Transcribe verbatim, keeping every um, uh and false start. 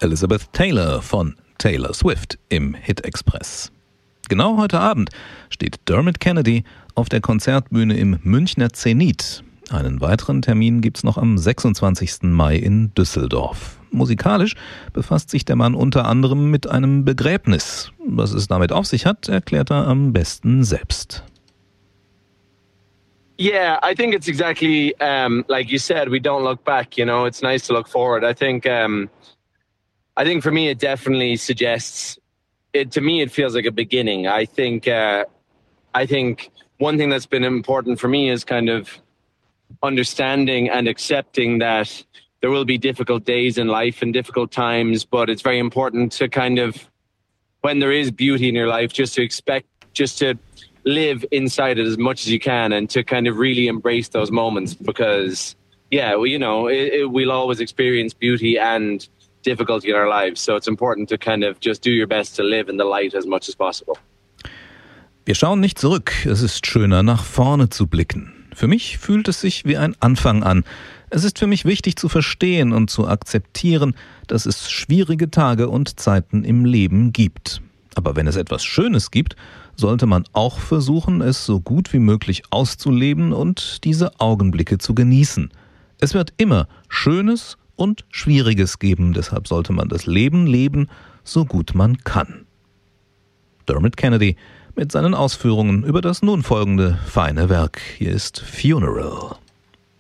Elizabeth Taylor von Taylor Swift im Hit Express. Genau heute Abend steht Dermot Kennedy auf der Konzertbühne im Münchner Zenit. Einen weiteren Termin gibt's noch am sechsundzwanzigsten Mai in Düsseldorf. Musikalisch befasst sich der Mann unter anderem mit einem Begräbnis. Was es damit auf sich hat, erklärt er am besten selbst. Yeah, I think it's exactly um, like you said. We don't look back. You know, it's nice to look forward. I think, um, I think for me, it definitely suggests. It to me, it feels like a beginning. I think, uh, I think one thing that's been important for me is kind of understanding and accepting that there will be difficult days in life and difficult times, but it's very important to kind of, when there is beauty in your life, just to expect, just to live inside it as much as you can and to kind of really embrace those moments because, yeah, well, you know, it, it, we'll always experience beauty and difficulty in our lives. So it's important to kind of just do your best to live in the light as much as possible. Wir schauen nicht zurück. Es ist schöner, nach vorne zu blicken. Für mich fühlt es sich wie ein Anfang an. Es ist für mich wichtig zu verstehen und zu akzeptieren, dass es schwierige Tage und Zeiten im Leben gibt. Aber wenn es etwas Schönes gibt, sollte man auch versuchen, es so gut wie möglich auszuleben und diese Augenblicke zu genießen. Es wird immer Schönes und Schwieriges geben, deshalb sollte man das Leben leben, so gut man kann. Dermot Kennedy mit seinen Ausführungen über das nun folgende feine Werk. Hier ist Funeral.